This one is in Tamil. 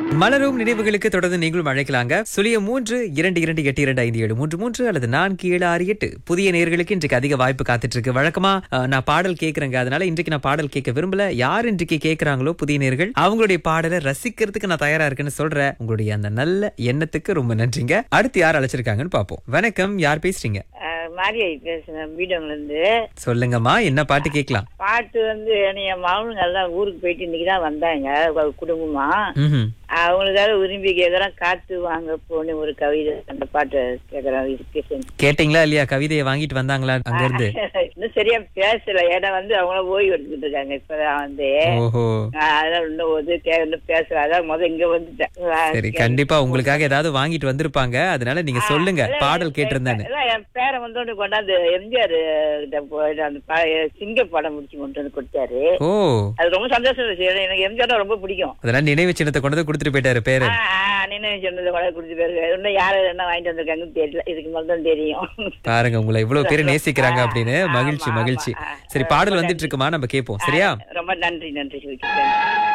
மலரும் நினைவுகளுக்கு தொடர்ந்து நீங்களும் அழைக்கலாங்க. 0322825733 அல்லது 4768. புதிய நேயர்களுக்கு இன்றைக்கு அதிக வாய்ப்பு காத்துட்டு இருக்கு. வழக்கமா நான் பாடல் கேட்கறேங்க, அதனால இன்றைக்கு நான் பாடல் கேட்க விரும்பல. யார் இன்றைக்கு கேட்கறாங்களோ புதிய நேயர்கள், அவங்களுடைய பாடலை ரசிக்கிறதுக்கு நான் தயாரா இருக்கேன்னு சொல்ற உங்களுடைய அந்த நல்ல எண்ணத்துக்கு ரொம்ப நன்றிங்க. அடுத்து யார் அழைச்சிருக்காங்கன்னு பாப்போம். வணக்கம், யார் பேசுறீங்க? மாரியாய் பேசுறேன், வீடுல இருந்து. சொல்லுங்கம்மா, என்ன பாட்டு கேட்கலாம்? பாட்டு வந்து என் மகனுங்க எல்லாம் ஊருக்கு போயிட்டு இன்னைக்குதான் வந்தாங்க குடும்பமா. ம்ஹும். அவங்களுக்காக விரும்பி கேக்குறேன், காத்து வாங்க போன ஒரு கவிதை, அந்த பாட்டு கேக்குறேன். கேட்டீங்களா இல்லையா? கவிதையை வாங்கிட்டு வந்தாங்களா அங்க இருந்து? இன்னும் சரியா பேசல, ஏன்னா வந்து அவங்க ஓய்வு எடுத்துட்டு இருக்காங்க இப்பதான் வந்து. ஓஹோ, அதான் இன்னும் பேசல, அதான் இங்க வந்துட்டேன். சரி, கண்டிப்பா உங்களுக்காக ஏதாவது வாங்கிட்டு வந்திருப்பாங்க, அதனால நீங்க சொல்லுங்க பாடல் கேட்டிருந்தானே. என் பேரை வந்து கொண்டாந்து எம்ஜிஆர் அந்த சிங்க படம் முடிச்சு கொண்டு வந்து கொடுத்தாரு. ஓ, அது ரொம்ப சந்தோஷம் இருந்துச்சு. எனக்கு எம்ஜிஆர் ரொம்ப பிடிக்கும். அதெல்லாம் நினைவு சின்னத்தை கொண்டு வந்து கொடுத்துட்டு போயிட்டாரு பேரு. நினைவு சொன்னதை கூட கொடுத்து பேரு. இன்னும் யாரு என்ன வாங்கிட்டு வந்திருக்காங்கன்னு தெரியல, இதுக்கு மேல தான் தெரியும். பாருங்க, உங்களை இவ்வளவு பேரு நேசிக்கிறாங்க அப்படின்னு. மகிழ்ச்சி மகிழ்ச்சி. சரி, பாடல் வந்துட்டு இருக்குமா, நம்ம கேட்போம். சரியா? ரொம்ப நன்றி.